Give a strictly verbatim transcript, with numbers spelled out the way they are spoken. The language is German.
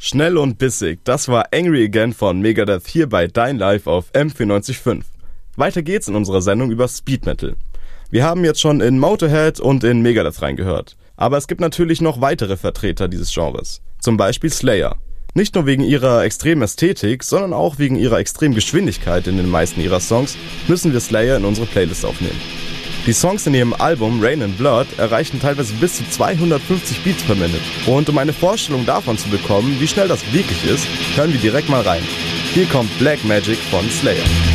Schnell und bissig, das war Angry Again von Megadeth hier bei Dein Live auf M vierundneunzig Komma fünf. Weiter geht's in unserer Sendung über Speed Metal. Wir haben jetzt schon in Motorhead und in Megadeth reingehört. Aber es gibt natürlich noch weitere Vertreter dieses Genres. Zum Beispiel Slayer. Nicht nur wegen ihrer extremen Ästhetik, sondern auch wegen ihrer extremen Geschwindigkeit in den meisten ihrer Songs müssen wir Slayer in unsere Playlist aufnehmen. Die Songs in ihrem Album Rain and Blood erreichen teilweise bis zu zweihundertfünfzig Beats per Minute. Und um eine Vorstellung davon zu bekommen, wie schnell das wirklich ist, hören wir direkt mal rein. Hier kommt Black Magic von Slayer.